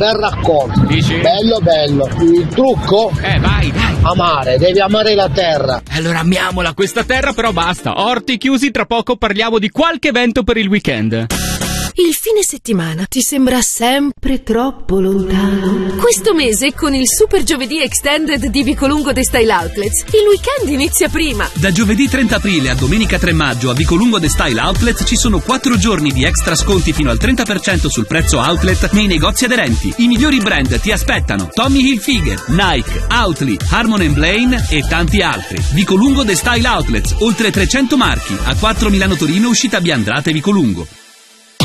bel raccolto. Dici? Bello bello. Il trucco? Vai, dai. Amare, devi amare la terra. Allora amiamola questa terra, però basta. Orti chiusi, tra poco parliamo di qualche evento per il weekend. Il fine settimana ti sembra sempre troppo lontano? Questo mese, con il Super Giovedì Extended di Vicolungo The Style Outlets, il weekend inizia prima. Da giovedì 30 aprile a domenica 3 maggio a Vicolungo The Style Outlets ci sono 4 giorni di extra sconti fino al 30% sul prezzo outlet nei negozi aderenti. I migliori brand ti aspettano: Tommy Hilfiger, Nike, Oatly, Harmon & Blaine e tanti altri. Vicolungo The Style Outlets, oltre 300 marchi, a 4 Milano Torino, uscita Biandrate Vicolungo.